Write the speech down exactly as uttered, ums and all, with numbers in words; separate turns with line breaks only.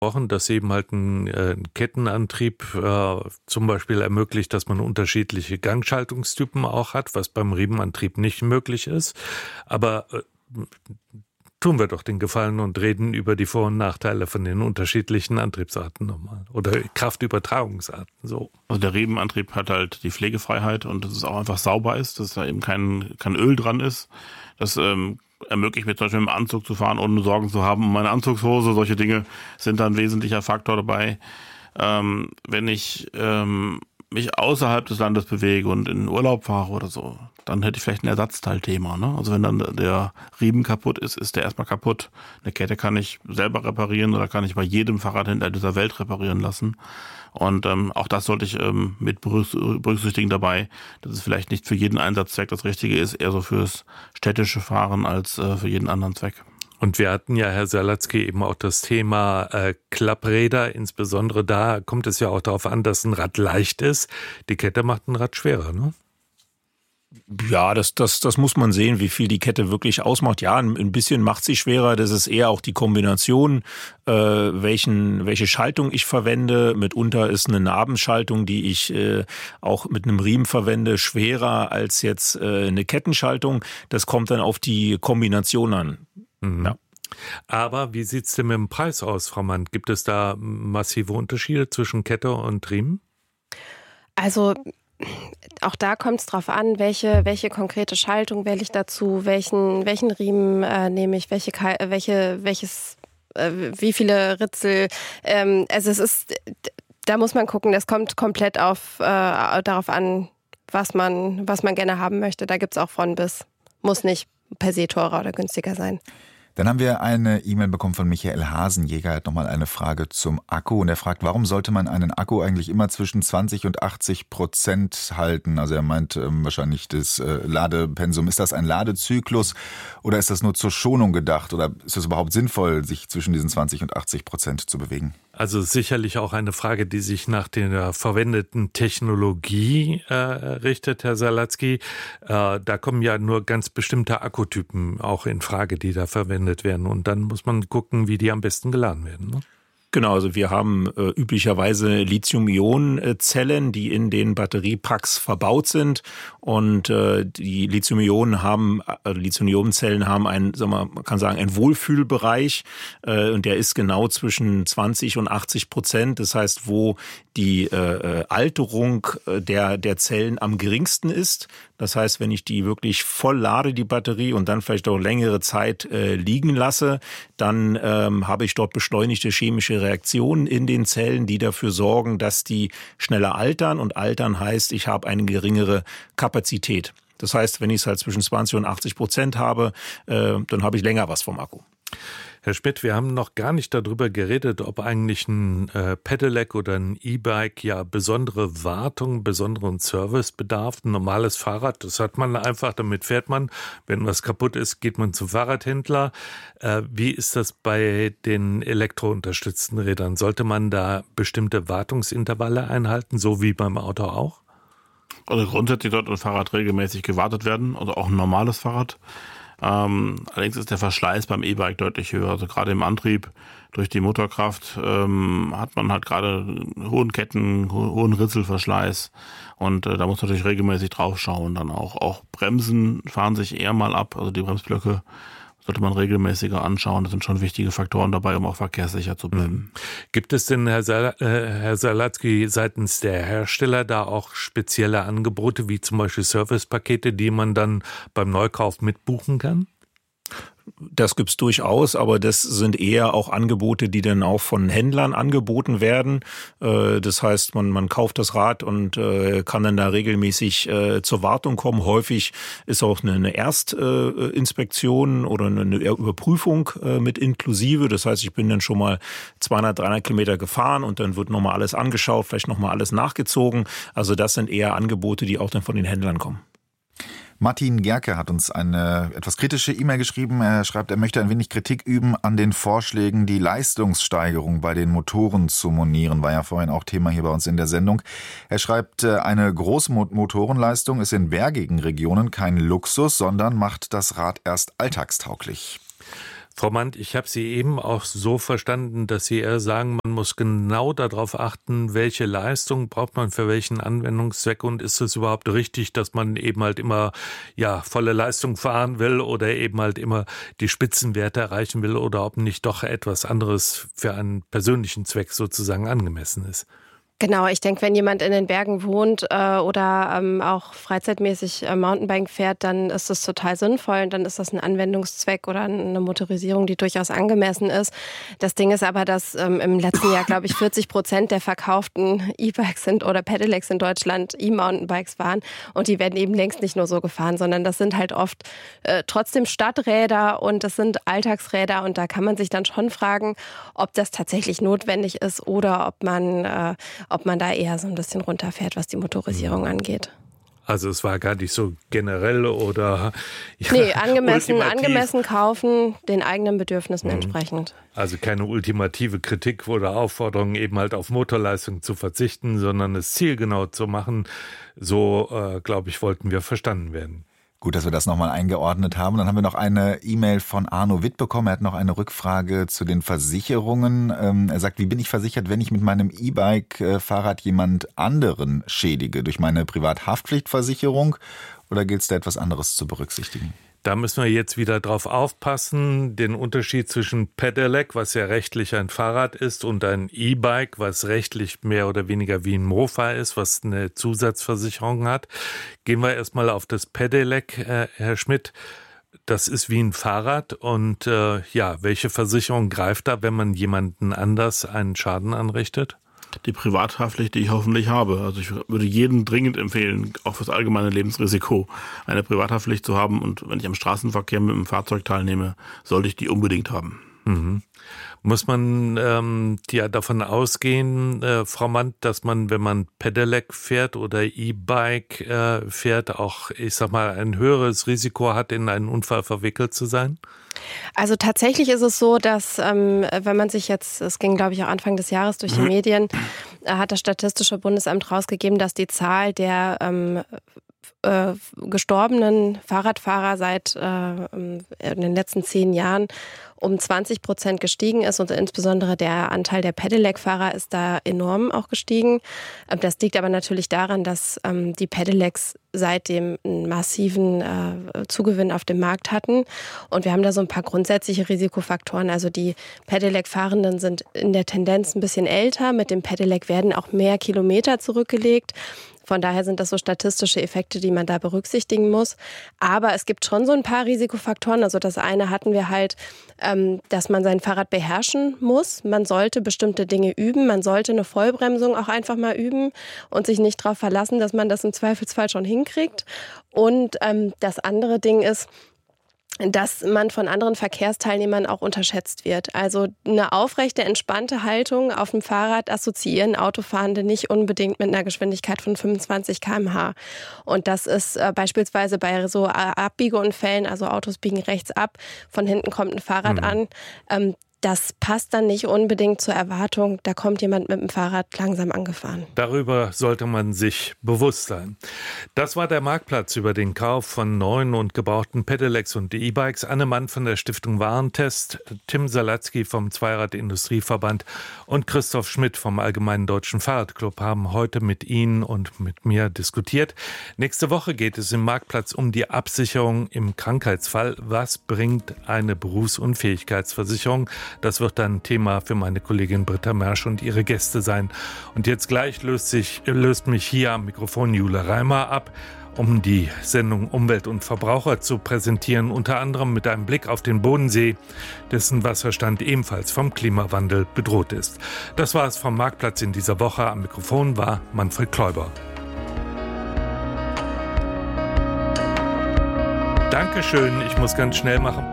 dass eben halt ein, äh, ein Kettenantrieb äh, zum Beispiel ermöglicht, dass man unterschiedliche Gangschaltungstypen auch hat, was beim Riemenantrieb nicht möglich ist. Aber äh, tun wir doch den Gefallen und reden über die Vor- und Nachteile von den unterschiedlichen Antriebsarten nochmal. Oder Kraftübertragungsarten, so.
Also der Riemenantrieb hat halt die Pflegefreiheit und dass es auch einfach sauber ist, dass da eben kein, kein Öl dran ist. Das ähm, ermöglicht mir zum Beispiel im Anzug zu fahren, ohne Sorgen zu haben um meine Anzugshose. Solche Dinge sind da ein wesentlicher Faktor dabei. Ähm, wenn ich ähm, mich außerhalb des Landes bewege und in Urlaub fahre oder so, dann hätte ich vielleicht ein Ersatzteilthema. Ne? Also wenn dann der Riemen kaputt ist, ist der erstmal kaputt. Eine Kette kann ich selber reparieren oder kann ich bei jedem Fahrradhändler dieser Welt reparieren lassen. Und ähm, auch das sollte ich ähm, mit berücksichtigen dabei, dass es vielleicht nicht für jeden Einsatzzweck das Richtige ist, eher so fürs städtische Fahren als äh, für jeden anderen Zweck.
Und wir hatten ja, Herr Serlatzky, eben auch das Thema äh, Klappräder. Insbesondere da kommt es ja auch darauf an, dass ein Rad leicht ist. Die Kette macht ein Rad schwerer, ne?
Ja, das, das, das muss man sehen, wie viel die Kette wirklich ausmacht. Ja, ein, ein bisschen macht sie schwerer. Das ist eher auch die Kombination, äh, welchen, welche Schaltung ich verwende. Mitunter ist eine Nabenschaltung, die ich äh, auch mit einem Riemen verwende, schwerer als jetzt äh, eine Kettenschaltung. Das kommt dann auf die Kombination an.
Mhm.
Ja.
Aber wie sieht's denn mit dem Preis aus, Frau Mann? Gibt es da massive Unterschiede zwischen Kette und Riemen?
Also auch da kommt es drauf an, welche, welche konkrete Schaltung wähle ich dazu, welchen, welchen Riemen äh, nehme ich, welche, welche, welches, äh, wie viele Ritzel. Ähm, also es ist, da muss man gucken, das kommt komplett auf, äh, darauf an, was man, was man gerne haben möchte. Da gibt es auch von bis. Muss nicht per se teurer oder günstiger sein.
Dann haben wir eine E-Mail bekommen von Michael Hasenjäger, er hat nochmal eine Frage zum Akku und er fragt, warum sollte man einen Akku eigentlich immer zwischen zwanzig und achtzig Prozent halten? Also er meint ähm, wahrscheinlich das äh, Ladepensum. Ist das ein Ladezyklus oder ist das nur zur Schonung gedacht oder ist es überhaupt sinnvoll, sich zwischen diesen zwanzig und achtzig Prozent zu bewegen?
Also sicherlich auch eine Frage, die sich nach der verwendeten Technologie äh, richtet, Herr Serlatzky. Äh, da kommen ja nur ganz bestimmte Akkutypen auch in Frage, die da verwendet werden. Und dann muss man gucken, wie die am besten geladen werden, ne?
Genau, also wir haben äh, üblicherweise Lithium-Ionen-Zellen, die in den Batteriepacks verbaut sind und äh, die Lithium-Ionen haben, äh, Lithium-Ionen-Zellen haben einen, sagen wir, man kann sagen, einen Wohlfühlbereich äh, und der ist genau zwischen zwanzig und achtzig Prozent. Das heißt, wo die äh, Alterung der der Zellen am geringsten ist. Das heißt, wenn ich die wirklich voll lade, die Batterie, und dann vielleicht auch längere Zeit äh, liegen lasse, dann ähm, habe ich dort beschleunigte chemische Reaktionen in den Zellen, die dafür sorgen, dass die schneller altern. Und altern heißt, ich habe eine geringere Kapazität. Das heißt, wenn ich es halt zwischen zwanzig und achtzig Prozent habe, äh, dann habe ich länger was vom Akku.
Herr Schmidt, wir haben noch gar nicht darüber geredet, ob eigentlich ein äh, Pedelec oder ein E-Bike ja besondere Wartung, besonderen Service bedarf. Ein normales Fahrrad, das hat man einfach, damit fährt man. Wenn was kaputt ist, geht man zum Fahrradhändler. Äh, wie ist das bei den elektrounterstützten Rädern? Sollte man da bestimmte Wartungsintervalle einhalten, so wie beim Auto auch?
Also grundsätzlich sollte ein Fahrrad regelmäßig gewartet werden, also auch ein normales Fahrrad. Ähm, allerdings ist der Verschleiß beim E-Bike deutlich höher. Also gerade im Antrieb durch die Motorkraft ähm, hat man halt gerade hohen Ketten, ho- hohen Ritzelverschleiß und äh, da muss man natürlich regelmäßig drauf schauen. Dann auch auch Bremsen fahren sich eher mal ab, also die Bremsblöcke sollte man regelmäßiger anschauen. Das sind schon wichtige Faktoren dabei, um auch verkehrssicher zu bleiben.
Gibt es denn, Herr, Sal- äh, Herr Serlatzky, seitens der Hersteller da auch spezielle Angebote, wie zum Beispiel Servicepakete, die man dann beim Neukauf mitbuchen kann?
Das gibt's durchaus, aber das sind eher auch Angebote, die dann auch von Händlern angeboten werden. Das heißt, man, man kauft das Rad und kann dann da regelmäßig zur Wartung kommen. Häufig ist auch eine Erstinspektion oder eine Überprüfung mit inklusive. Das heißt, ich bin dann schon mal zweihundert, dreihundert Kilometer gefahren und dann wird nochmal alles angeschaut, vielleicht nochmal alles nachgezogen. Also das sind eher Angebote, die auch dann von den Händlern kommen.
Martin Gerke hat uns eine etwas kritische E-Mail geschrieben. Er schreibt, er möchte ein wenig Kritik üben an den Vorschlägen, die Leistungssteigerung bei den Motoren zu monieren. War ja vorhin auch Thema hier bei uns in der Sendung. Er schreibt, eine große Motorenleistung ist in bergigen Regionen kein Luxus, sondern macht das Rad erst alltagstauglich.
Frau Mandt, ich habe Sie eben auch so verstanden, dass Sie eher sagen, man muss genau darauf achten, welche Leistung braucht man für welchen Anwendungszweck und ist es überhaupt richtig, dass man eben halt immer ja volle Leistung fahren will oder eben halt immer die Spitzenwerte erreichen will oder ob nicht doch etwas anderes für einen persönlichen Zweck sozusagen angemessen ist.
Genau, ich denke, wenn jemand in den Bergen wohnt äh, oder ähm, auch freizeitmäßig äh, Mountainbike fährt, dann ist das total sinnvoll und dann ist das ein Anwendungszweck oder eine Motorisierung, die durchaus angemessen ist. Das Ding ist aber, dass ähm, im letzten Jahr, glaube ich, vierzig Prozent der verkauften E-Bikes sind oder Pedelecs in Deutschland E-Mountainbikes waren und die werden eben längst nicht nur so gefahren, sondern das sind halt oft äh, trotzdem Stadträder und das sind Alltagsräder und da kann man sich dann schon fragen, ob das tatsächlich notwendig ist oder ob man äh, ob man da eher so ein bisschen runterfährt, was die Motorisierung angeht.
Also es war gar nicht so generell oder... Ja,
nee, angemessen,
ultimativ.
angemessen kaufen, den eigenen Bedürfnissen mhm. entsprechend.
Also keine ultimative Kritik oder Aufforderung, eben halt auf Motorleistung zu verzichten, sondern es zielgenau zu machen. So, äh, glaube ich, wollten wir verstanden werden.
Gut, dass wir das nochmal eingeordnet haben. Dann haben wir noch eine E-Mail von Arno Witt bekommen. Er hat noch eine Rückfrage zu den Versicherungen. Ähm, er sagt, wie bin ich versichert, wenn ich mit meinem E-Bike-Fahrrad jemand anderen schädige? Durch meine Privathaftpflichtversicherung oder gilt es da etwas anderes zu berücksichtigen?
Da müssen wir jetzt wieder drauf aufpassen, den Unterschied zwischen Pedelec, was ja rechtlich ein Fahrrad ist, und ein E-Bike, was rechtlich mehr oder weniger wie ein Mofa ist, was eine Zusatzversicherung hat. Gehen wir erstmal auf das Pedelec, äh, Herr Schmidt. Das ist wie ein Fahrrad und äh, ja, welche Versicherung greift da, wenn man jemanden anders einen Schaden anrichtet?
Die Privathaftpflicht, die ich hoffentlich habe. Also ich würde jedem dringend empfehlen, auch fürs allgemeine Lebensrisiko, eine Privathaftpflicht zu haben. Und wenn ich am Straßenverkehr mit dem Fahrzeug teilnehme, sollte ich die unbedingt haben.
Mhm. Muss man ähm, ja davon ausgehen, äh, Frau Mandt, dass man, wenn man Pedelec fährt oder E-Bike äh, fährt, auch, ich sag mal, ein höheres Risiko hat, in einen Unfall verwickelt zu sein?
Also tatsächlich ist es so, dass ähm, wenn man sich jetzt, es ging glaube ich auch Anfang des Jahres durch die Medien, äh, hat das Statistische Bundesamt rausgegeben, dass die Zahl der ähm, äh, gestorbenen Fahrradfahrer seit äh, in den letzten zehn Jahren um zwanzig Prozent gestiegen ist und insbesondere der Anteil der Pedelec-Fahrer ist da enorm auch gestiegen. Das liegt aber natürlich daran, dass ähm, die Pedelecs seitdem einen massiven äh, Zugewinn auf dem Markt hatten und wir haben da so ein paar grundsätzliche Risikofaktoren. Also die Pedelec-Fahrenden sind in der Tendenz ein bisschen älter, mit dem Pedelec werden auch mehr Kilometer zurückgelegt. Von daher sind das so statistische Effekte, die man da berücksichtigen muss. Aber es gibt schon so ein paar Risikofaktoren. Also das eine hatten wir halt, dass man sein Fahrrad beherrschen muss. Man sollte bestimmte Dinge üben. Man sollte eine Vollbremsung auch einfach mal üben und sich nicht darauf verlassen, dass man das im Zweifelsfall schon hinkriegt. Und ähm, das andere Ding ist, dass man von anderen Verkehrsteilnehmern auch unterschätzt wird. Also eine aufrechte, entspannte Haltung auf dem Fahrrad assoziieren Autofahrende nicht unbedingt mit einer Geschwindigkeit von fünfundzwanzig Kilometer pro Stunde. Und das ist äh, beispielsweise bei so Abbiegeunfällen, also Autos biegen rechts ab, von hinten kommt ein Fahrrad mhm. an, ähm, das passt dann nicht unbedingt zur Erwartung, da kommt jemand mit dem Fahrrad langsam angefahren.
Darüber sollte man sich bewusst sein. Das war der Marktplatz über den Kauf von neuen und gebrauchten Pedelecs und E-Bikes. Anne Mann von der Stiftung Warentest, Tim Salatzky vom Zweirad-Industrieverband und Christoph Schmidt vom Allgemeinen Deutschen Fahrradclub haben heute mit Ihnen und mit mir diskutiert. Nächste Woche geht es im Marktplatz um die Absicherung im Krankheitsfall. Was bringt eine Berufsunfähigkeitsversicherung? Das wird dann Thema für meine Kollegin Britta Mersch und ihre Gäste sein. Und jetzt gleich löst, sich, löst mich hier am Mikrofon Jule Reimer ab, um die Sendung Umwelt und Verbraucher zu präsentieren, unter anderem mit einem Blick auf den Bodensee, dessen Wasserstand ebenfalls vom Klimawandel bedroht ist. Das war es vom Marktplatz in dieser Woche. Am Mikrofon war Manfred Kläuber. Dankeschön, ich muss ganz schnell machen.